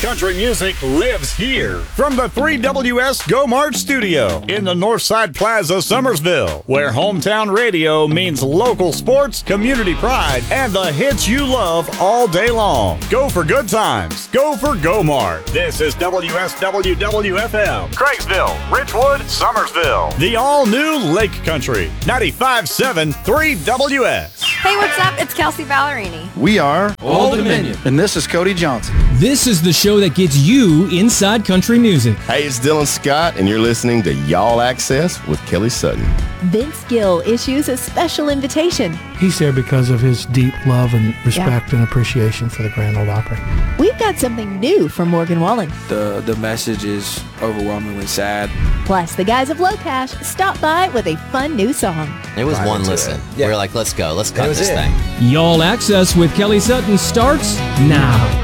Country music lives here. From the 3WS Go March studio in the Northside Plaza, Summersville, where hometown radio means local sports, community pride, and the hits you love all day long. Go for good times. Go for Go Mart. This is WSWWFM, Craigsville, Richwood, Summersville. The all-new Lake Country, 95.7 3WS. Hey, what's up? It's Kelsey Ballerini. We are Old Dominion. And this is Cody Johnson. This is the show that gets you inside country music. Hey, it's Dylan Scott, and you're listening to Y'all Access with Kelly Sutton. Vince Gill issues a special invitation. He's there because of his deep love and respect and appreciation for the Grand Ole Opry. We've got something new from Morgan Wallen. The message is overwhelmingly sad. Plus, the guys of Low Cash stopped by with a fun new song. It was one listen. We were like, let's go. Let's cut this thing. Y'all Access with Kelly Sutton starts now.